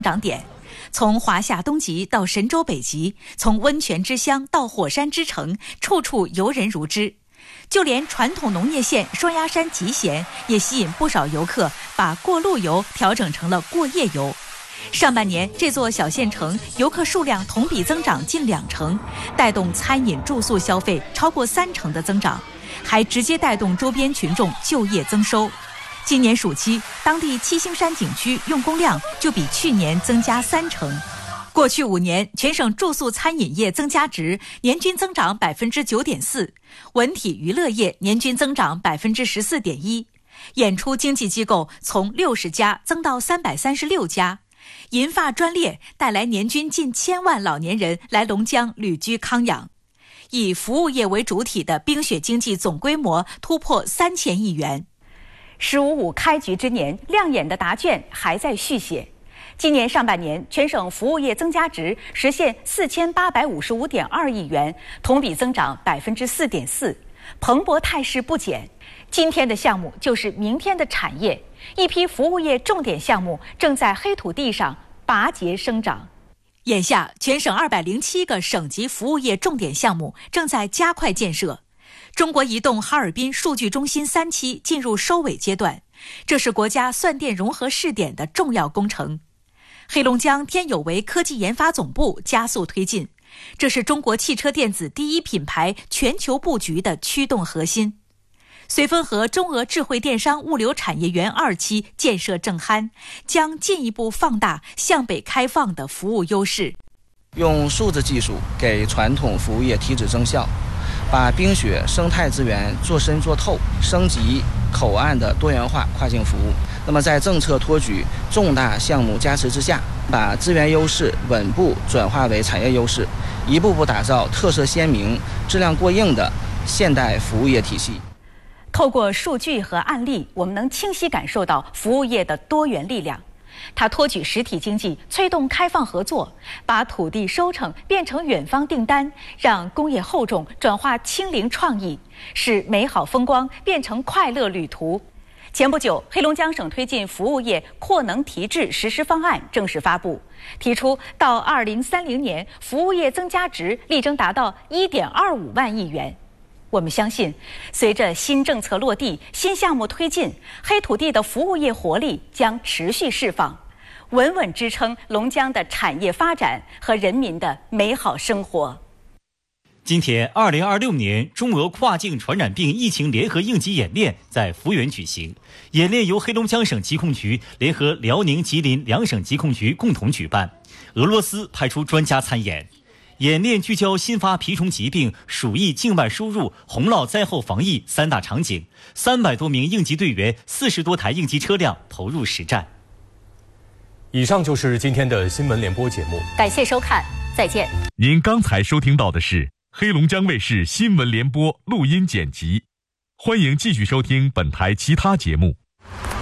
长点，从华夏东极到神州北极，从温泉之乡到火山之城，处处游人如织。就连传统农业县双鸭山集贤也吸引不少游客，把过路游调整成了过夜游。上半年，这座小县城游客数量同比增长近2成，带动餐饮住宿消费超过3成的增长，还直接带动周边群众就业增收。今年暑期，当地七星山景区用工量就比去年增加3成。过去5年，全省住宿餐饮业增加值年均增长 9.4%， 文体娱乐业年均增长 14.1%， 演出经纪机构从60家增到336家。银发专列带来年均近1000万老年人来龙江旅居康养。以服务业为主体的冰雪经济总规模突破3000亿元。“15.5”开局之年，亮眼的答卷还在续写。今年上半年，全省服务业增加值实现4855.2亿元，同比增长 4.4%， 蓬勃态势不减。今天的项目就是明天的产业，一批服务业重点项目正在黑土地上拔节生长。眼下，全省207个省级服务业重点项目正在加快建设。中国移动哈尔滨数据中心3期进入收尾阶段，这是国家算电融合试点的重要工程。黑龙江天有为科技研发总部加速推进，这是中国汽车电子第一品牌全球布局的驱动核心。绥芬河中俄智慧电商物流产业园2期建设正酣，将进一步放大向北开放的服务优势。 用数字技术给传统服务业提质增效，把冰雪生态资源做深做透，升级口岸的多元化跨境服务。那么在政策托举、重大项目加持之下，把资源优势稳步转化为产业优势，一步步打造特色鲜明、质量过硬的现代服务业体系。 透过数据和案例，我们能清晰感受到服务业的多元力量。它托举实体经济，催动开放合作，把土地收成变成远方订单，让工业厚重转化轻灵创意，使美好风光变成快乐旅途。前不久，黑龙江省推进服务业扩能提质实施方案正式发布，提出到2030年，服务业增加值力争达到1.25万亿元。我们相信，随着新政策落地、新项目推进，黑土地的服务业活力将持续释放，稳稳支撑龙江的产业发展和人民的美好生活。 今天，2026年中俄跨境传染病疫情联合应急演练在福源举行。演练由黑龙江省疾控局联合辽宁、吉林2省疾控局共同举办，俄罗斯派出专家参演。演练聚焦新发蜱虫疾病、鼠疫境外输入、洪涝灾后防疫3大场景，300多名应急队员、40多台应急车辆投入实战。 以上就是今天的新闻联播节目， 感谢收看，再见。 您刚才收听到的是黑龙江卫视新闻联播录音剪辑，欢迎继续收听本台其他节目。